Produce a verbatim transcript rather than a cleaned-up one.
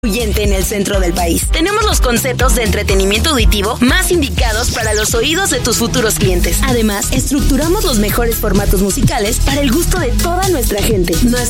Incluyente en el centro del país. Tenemos los conceptos de entretenimiento auditivo más indicados para los oídos de tus futuros clientes. Además, estructuramos los mejores formatos musicales para el gusto de toda nuestra gente. Nuestro